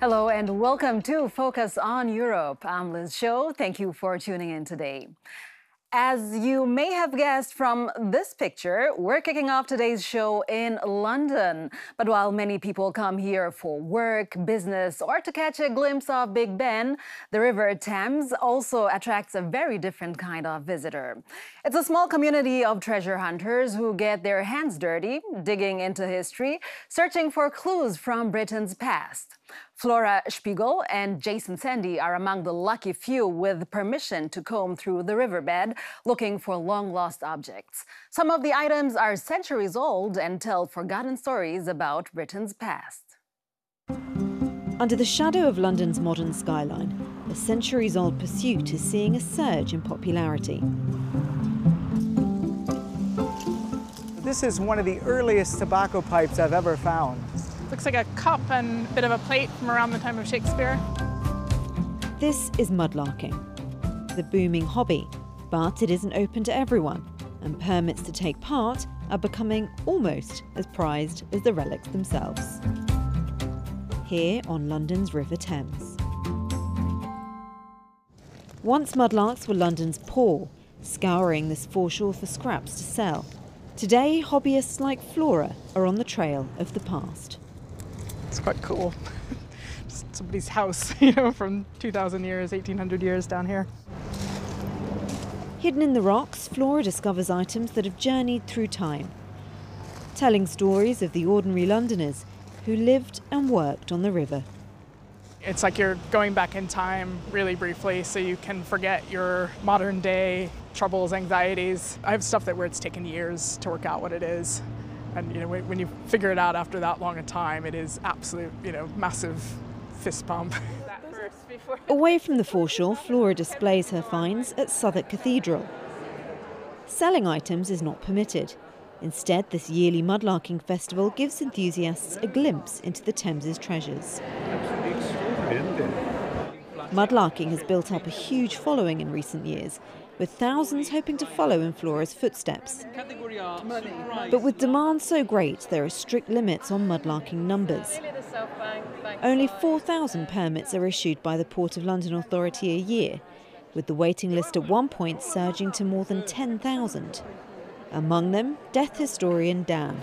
Hello and welcome to Focus on Europe. I'm Liz Show. Thank you for tuning in today. As you may have guessed from this picture, we're kicking off today's show in London. But while many people come here for work, business, or to catch a glimpse of Big Ben, the River Thames also attracts a very different kind of visitor. It's a small community of treasure hunters who get their hands dirty, digging into history, searching for clues from Britain's past. Flora Spiegel and Jason Sandy are among the lucky few with permission to comb through the riverbed looking for long-lost objects. Some of the items are centuries old and tell forgotten stories about Britain's past. Under the shadow of London's modern skyline, a centuries-old pursuit is seeing a surge in popularity. This is one of the earliest tobacco pipes I've ever found. Looks like a cup and a bit of a plate from around the time of Shakespeare. This is mudlarking, the booming hobby, but it isn't open to everyone, and permits to take part are becoming almost as prized as the relics themselves. Here on London's River Thames. Once mudlarks were London's poor, scouring this foreshore for scraps to sell. Today, hobbyists like Flora are on the trail of the past. It's quite cool. Just somebody's house, from 2,000 years, 1,800 years down here. Hidden in the rocks, Flora discovers items that have journeyed through time, telling stories of the ordinary Londoners who lived and worked on the river. It's like you're going back in time really briefly so you can forget your modern day troubles, anxieties. I have stuff where it's taken years to work out what it is. And when you figure it out after that long a time, it is absolute, massive fist pump. Away from the foreshore, Flora displays her finds at Southwark Cathedral. Selling items is not permitted. Instead, this yearly mudlarking festival gives enthusiasts a glimpse into the Thames's treasures. Mudlarking has built up a huge following in recent years, with thousands hoping to follow in Flora's footsteps. But with demand so great, there are strict limits on mudlarking numbers. Only 4,000 permits are issued by the Port of London Authority a year, with the waiting list at one point surging to more than 10,000. Among them, death historian Dan.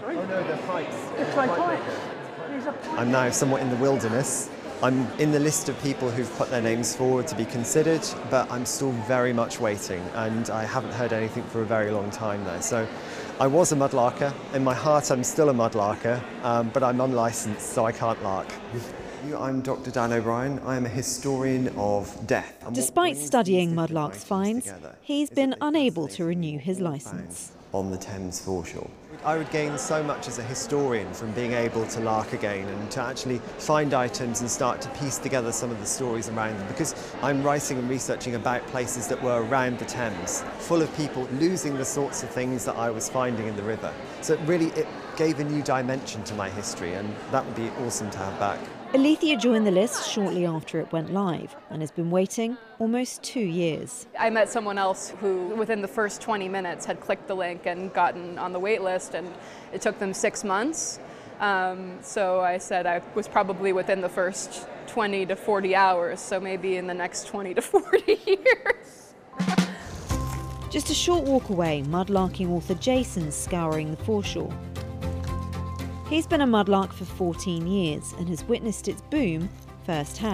I'm now somewhat in the wilderness. I'm in the list of people who've put their names forward to be considered, but I'm still very much waiting, and I haven't heard anything for a very long time now. So I was a mudlarker. In my heart, I'm still a mudlarker, but I'm unlicensed, so I can't lark. I'm Dr. Dan O'Brien. I am a historian of death. Despite studying mudlarks' finds, he's been unable to renew his licence. On the Thames foreshore. I would gain so much as a historian from being able to lark again and to actually find items and start to piece together some of the stories around them, because I'm writing and researching about places that were around the Thames, full of people losing the sorts of things that I was finding in the river. So it gave a new dimension to my history, and that would be awesome to have back. Alethea joined the list shortly after it went live and has been waiting almost 2 years. I met someone else who, within the first 20 minutes, had clicked the link and gotten on the wait list, and it took them 6 months. So I said I was probably within the first 20 to 40 hours, so maybe in the next 20 to 40 years. Just a short walk away, mudlarking author Jason's scouring the foreshore. He's been a mudlark for 14 years and has witnessed its boom firsthand.